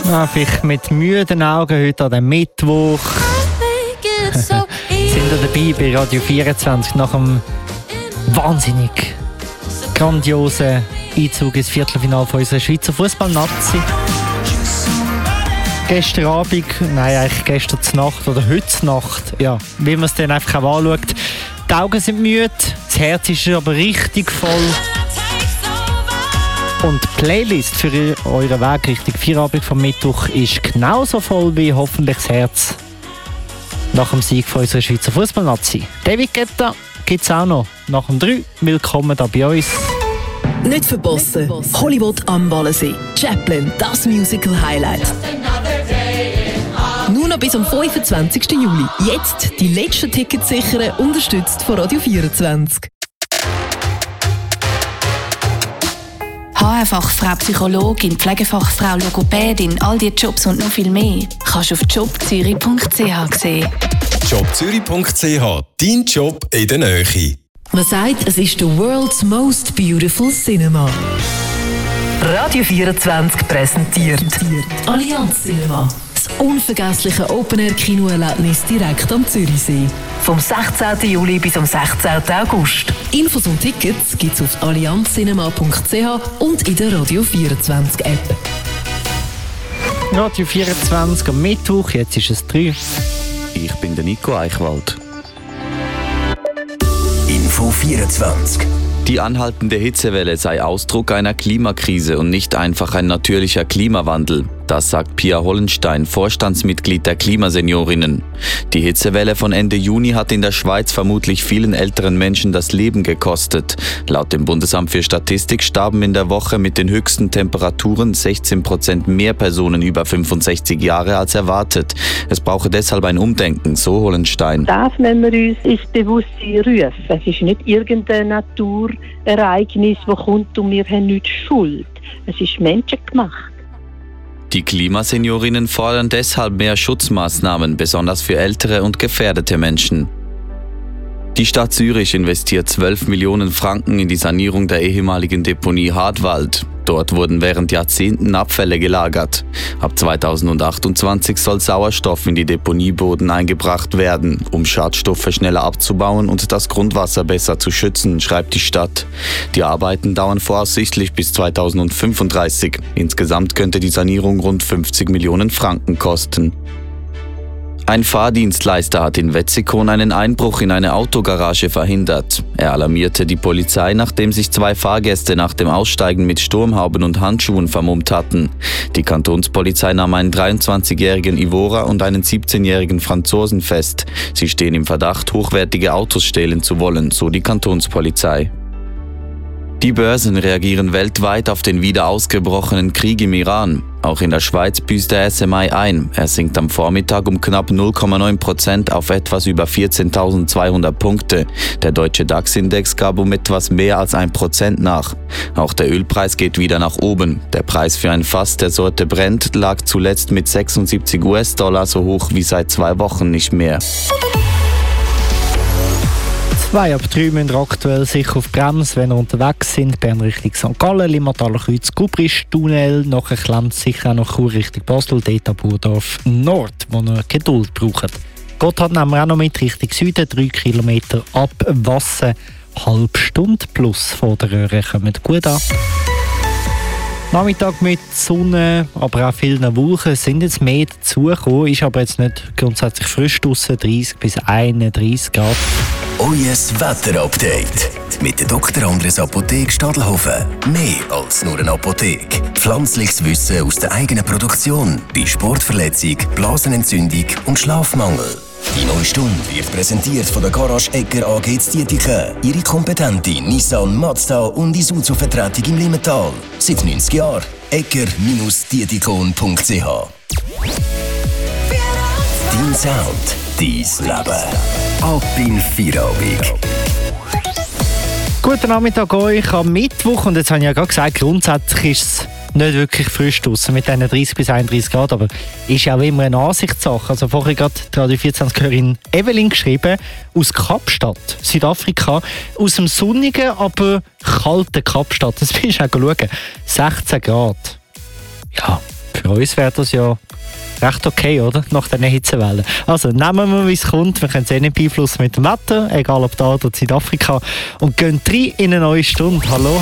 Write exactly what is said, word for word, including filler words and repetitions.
Ah, vielleicht mit müden Augen heute an dem Mittwoch. Sind wir dabei bei Radio vierundzwanzig nach dem wahnsinnig grandiosen Einzug ins Viertelfinale von unserer Schweizer Fußball-Nazi. Gestern Abend, nein, eigentlich gestern Nacht oder heute Nacht, ja, wie man es dann einfach auch anschaut. Die Augen sind müde, das Herz ist aber richtig voll. Und die Playlist für euren Weg Richtung Feierabend vom Mittwoch ist genauso voll wie hoffentlich das Herz nach dem Sieg von unserer Schweizer Fußball-Nazi. David Guetta gibt es auch noch nach dem drei. Willkommen da bei uns. Nicht verbossen. Hollywood am Wallensee. Chaplin, das Musical-Highlight. Nur noch bis am fünfundzwanzigsten Juli. Jetzt die letzten Tickets sichern, unterstützt von Radio vierundzwanzig. H R-Fachfrau Psychologin, Pflegefachfrau Logopädin, all diese Jobs und noch viel mehr kannst du auf jobzürich punkt c h sehen. jobzürich punkt c h, dein Job in der Nähe. Man sagt, es ist the world's most beautiful cinema. Radio vierundzwanzig präsentiert Allianz Cinema. Das unvergessliche Open-Air-Kinoerlebnis direkt am Zürichsee. Vom sechzehnten Juli bis am sechzehnten August. Infos und Tickets gibt's auf allianz cinema punkt c h und in der Radio vierundzwanzig App. Radio vierundzwanzig am Mittwoch, jetzt ist es drei. Ich bin der Nico Eichwald. Info vierundzwanzig. Die anhaltende Hitzewelle sei Ausdruck einer Klimakrise und nicht einfach ein natürlicher Klimawandel. Das sagt Pia Hollenstein, Vorstandsmitglied der Klimaseniorinnen. Die Hitzewelle von Ende Juni hat in der Schweiz vermutlich vielen älteren Menschen das Leben gekostet. Laut dem Bundesamt für Statistik starben in der Woche mit den höchsten Temperaturen sechzehn Prozent mehr Personen über fünfundsechzig Jahre als erwartet. Es brauche deshalb ein Umdenken, so Hollenstein. Das müssen wir uns ins Bewusstsein rufen. Es ist nicht irgendein Naturereignis, das kommt und wir haben nicht Schuld. Es ist menschengemacht. Die Klimaseniorinnen fordern deshalb mehr Schutzmaßnahmen, besonders für ältere und gefährdete Menschen. Die Stadt Zürich investiert zwölf Millionen Franken in die Sanierung der ehemaligen Deponie Hartwald. Dort wurden während Jahrzehnten Abfälle gelagert. Ab zweitausendachtundzwanzig soll Sauerstoff in die Deponieboden eingebracht werden, um Schadstoffe schneller abzubauen und das Grundwasser besser zu schützen, schreibt die Stadt. Die Arbeiten dauern voraussichtlich bis zweitausendfünfunddreißig. Insgesamt könnte die Sanierung rund fünfzig Millionen Franken kosten. Ein Fahrdienstleister hat in Wetzikon einen Einbruch in eine Autogarage verhindert. Er alarmierte die Polizei, nachdem sich zwei Fahrgäste nach dem Aussteigen mit Sturmhauben und Handschuhen vermummt hatten. Die Kantonspolizei nahm einen dreiundzwanzigjährigen Ivora und einen siebzehnjährigen Franzosen fest. Sie stehen im Verdacht, hochwertige Autos stehlen zu wollen, so die Kantonspolizei. Die Börsen reagieren weltweit auf den wieder ausgebrochenen Krieg im Iran. Auch in der Schweiz büßt der S M I ein. Er sinkt am Vormittag um knapp null Komma neun Prozent auf etwas über vierzehntausendzweihundert Punkte. Der deutsche DAX-Index gab um etwas mehr als ein Prozent nach. Auch der Ölpreis geht wieder nach oben. Der Preis für ein Fass der Sorte Brent lag zuletzt mit sechsundsiebzig US-Dollar so hoch wie seit zwei Wochen nicht mehr. Zwei ab drei müssen aktuell sicher auf Bremse, wenn ihr unterwegs sind. Bern Richtung Sankt Gallen, Limmataler Kreuz, Gubrisch-Tunnel. Nachher klemmt sicher auch noch Chur Richtung Basel, dort ab Burdorf Nord, wo ihr Geduld braucht. Gotthard nehmen wir auch noch mit Richtung Süden, drei Kilometer ab Wassen, halbe Stunde plus vor der Röhre kommen gut an. Nachmittag mit Sonne, aber auch vielen Wolken sind jetzt mehr dazugekommen, ist aber jetzt nicht grundsätzlich frisch draussen, dreißig bis einunddreißig Grad. Euer Wetterupdate mit der Doktor Andres Apotheke Stadelhofen. Mehr als nur eine Apotheke. Pflanzliches Wissen aus der eigenen Produktion bei Sportverletzung, Blasenentzündung und Schlafmangel. Die neue Stunde wird präsentiert von der Garage Egger A G Dietike. Ihre kompetente Nissan, Mazda und Isuzu-Vertretung im Limmental. Seit neunzig Jahren. egger Dietikon punkt c h. Dein Sound, dein Leben. Ab in Feierabend. Guten Nachmittag euch am Mittwoch. Und jetzt habe ich ja gerade gesagt, grundsätzlich ist es nicht wirklich frisch draussen mit diesen dreißig bis einunddreißig Grad, aber ist ja auch immer eine Ansichtssache. Also vorher gerade die Radio vierundzwanzig-Hörerin Evelyn geschrieben, aus Kapstadt, Südafrika, aus dem sonnigen, aber kalten Kapstadt. Das bist du auch schauen. sechzehn Grad. Ja, für für uns wäre das ja recht okay, oder? Nach diesen Hitzewellen. Also, nehmen wir, wie es kommt. Wir können es eh nicht beeinflussen mit dem Wetter, egal ob da oder Südafrika. Und gehen rein in eine neue Stunde. Hallo.